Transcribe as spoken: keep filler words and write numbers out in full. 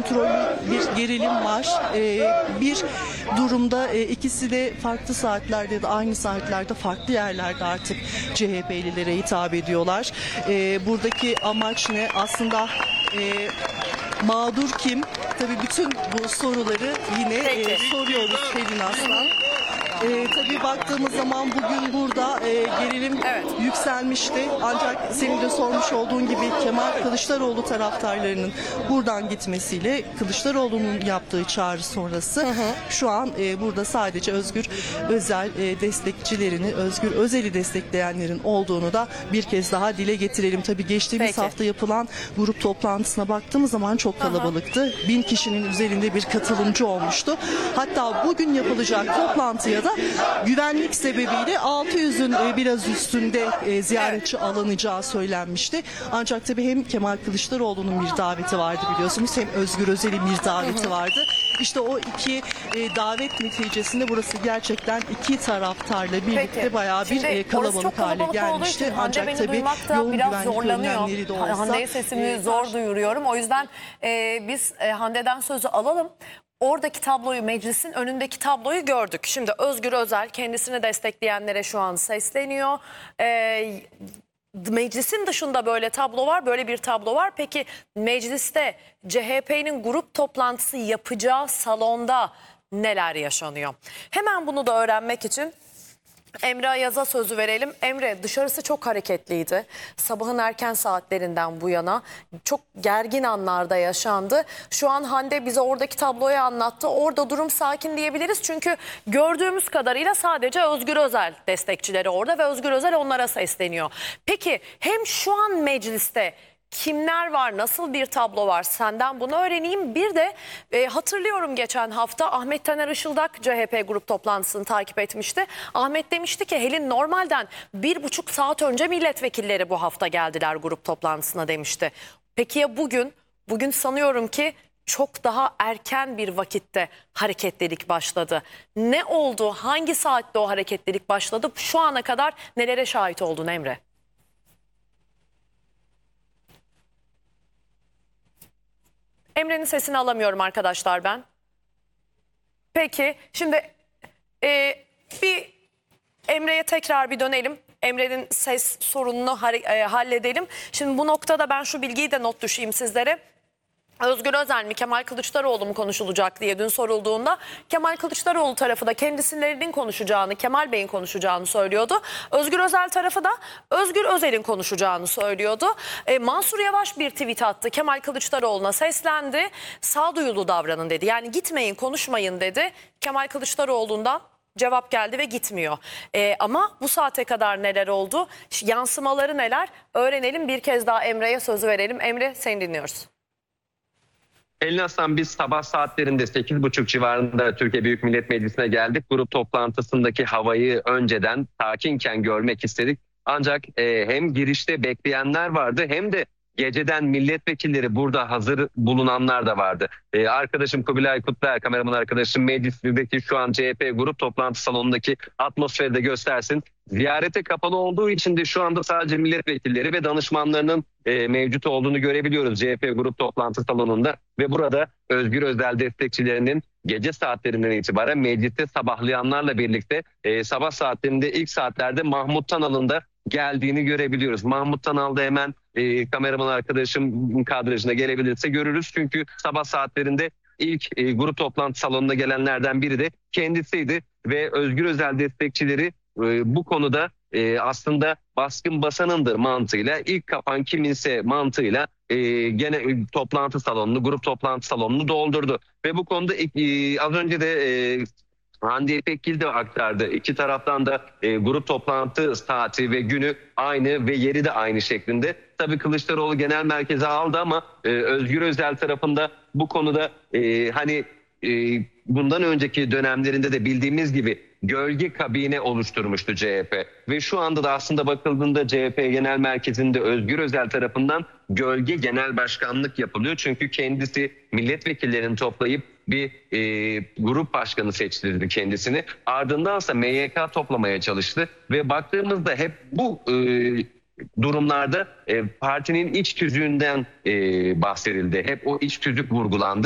kontrollü bir gerilim var. E, bir durumda e, ikisi de farklı saatlerde ya da aynı saatlerde farklı yerlerde artık C H P'lilere hitap ediyorlar. E, buradaki amaç ne? Aslında e, mağdur kim? Tabii bütün bu soruları yine e, soruyoruz Pelin Aslan. E, tabii baktığımız zaman bugün burada e, gerilim Evet. yükselmişti. Ancak senin de sormuş olduğun gibi Kemal Kılıçdaroğlu taraftarlarının buradan gitmesiyle Kılıçdaroğlu'nun yaptığı çağrı sonrası hı hı. şu an e, burada sadece Özgür Özel e, destekçilerini, Özgür Özel'i destekleyenlerin olduğunu da bir kez daha dile getirelim. Tabii geçtiğimiz Peki. hafta yapılan grup toplantısına baktığımız zaman çok kalabalıktı. Aha. Bin kişinin üzerinde bir katılımcı olmuştu. Hatta bugün yapılacak toplantıya da güvenlik sebebiyle altı yüzün biraz üstünde ziyaretçi evet. alınacağı söylenmişti. Ancak tabii hem Kemal Kılıçdaroğlu'nun bir daveti vardı biliyorsunuz, hem Özgür Özel'in bir daveti hı hı. vardı. İşte o iki davet neticesinde burası gerçekten iki taraftarla birlikte Peki. bayağı bir Şimdi, kalabalık hale gelmişti. Ancak tabii yoğun biraz zorlanıyor. Hande'ye sesimi e, zor duyuruyorum. O yüzden e, biz e, Hande'den sözü alalım. Oradaki tabloyu, meclisin önündeki tabloyu gördük. Şimdi Özgür Özel kendisini destekleyenlere şu an sesleniyor. Ee, meclisin dışında böyle tablo var, böyle bir tablo var. Peki mecliste C H P'nin grup toplantısı yapacağı salonda neler yaşanıyor? Hemen bunu da öğrenmek için Emre Ayaz'a sözü verelim. Emre, dışarısı çok hareketliydi. Sabahın erken saatlerinden bu yana çok gergin anlarda yaşandı. Şu an Hande bize oradaki tabloyu anlattı. Orada durum sakin diyebiliriz. Çünkü gördüğümüz kadarıyla sadece Özgür Özel destekçileri orada ve Özgür Özel onlara sesleniyor. Peki hem şu an mecliste kimler var, nasıl bir tablo var, senden bunu öğreneyim. Bir de e, hatırlıyorum geçen hafta Ahmet Taner Işıldak C H P grup toplantısını takip etmişti. Ahmet demişti ki Helin normalden bir buçuk saat önce milletvekilleri bu hafta geldiler grup toplantısına demişti. Peki ya bugün? Bugün sanıyorum ki çok daha erken bir vakitte hareketlilik başladı. Ne oldu? Hangi saatte o hareketlilik başladı? Şu ana kadar nelere şahit oldun Emre? Emre'nin sesini alamıyorum arkadaşlar ben. Peki şimdi e, bir Emre'ye tekrar bir dönelim. Emre'nin ses sorununu e, halledelim. Şimdi bu noktada ben şu bilgiyi de not düşeyim sizlere. Özgür Özel mi, Kemal Kılıçdaroğlu mu konuşulacak diye dün sorulduğunda Kemal Kılıçdaroğlu tarafı da kendisinin konuşacağını, Kemal Bey'in konuşacağını söylüyordu. Özgür Özel tarafı da Özgür Özel'in konuşacağını söylüyordu. E, Mansur Yavaş bir tweet attı. Kemal Kılıçdaroğlu'na seslendi. Sağduyulu davranın dedi. Yani gitmeyin, konuşmayın dedi. Kemal Kılıçdaroğlu'ndan cevap geldi ve gitmiyor. E, ama bu saate kadar neler oldu? Yansımaları neler? Öğrenelim. Bir kez daha Emre'ye sözü verelim. Emre, seni dinliyoruz. Pelin Aslan, biz sabah saatlerinde sekiz buçuk civarında Türkiye Büyük Millet Meclisi'ne geldik. Grup toplantısındaki havayı önceden sakinken görmek istedik. Ancak e, hem girişte bekleyenler vardı hem de geceden milletvekilleri burada hazır bulunanlar da vardı. Ee, arkadaşım Kubilay Kutluer, kameraman arkadaşım meclisteki şu an C H P grup toplantı salonundaki atmosferi de göstersin. Ziyarete kapalı olduğu için de şu anda sadece milletvekilleri ve danışmanlarının e, mevcut olduğunu görebiliyoruz C H P grup toplantı salonunda. Ve burada Özgür Özel destekçilerinin gece saatlerinden itibaren mecliste sabahlayanlarla birlikte e, sabah saatlerinde ilk saatlerde Mahmut Tanal'ın da geldiğini görebiliyoruz. Mahmut Tanal'da hemen e, kameraman arkadaşım kadrajına gelebilirse görürüz. Çünkü sabah saatlerinde ilk e, grup toplantı salonuna gelenlerden biri de kendisiydi. Ve Özgür Özel destekçileri e, bu konuda e, aslında baskın basanındır mantığıyla, ilk kapan kiminse mantığıyla e, gene e, toplantı salonunu, grup toplantı salonunu doldurdu. Ve bu konuda e, az önce de e, Hande İpekgil de aktardı. İki taraftan da e, grup toplantı saati ve günü aynı ve yeri de aynı şeklinde. Tabii Kılıçdaroğlu genel merkeze aldı ama e, Özgür Özel tarafında bu konuda e, hani e, bundan önceki dönemlerinde de bildiğimiz gibi gölge kabine oluşturmuştu C H P. Ve şu anda da aslında bakıldığında C H P genel merkezinde Özgür Özel tarafından gölge genel başkanlık yapılıyor. Çünkü kendisi milletvekillerini toplayıp bir e, grup başkanı seçtirdi kendisini. Ardındansa M Y K toplamaya çalıştı ve baktığımızda hep bu e, durumlarda e, partinin iç tüzüğünden e, bahsedildi. Hep o iç tüzük vurgulandı.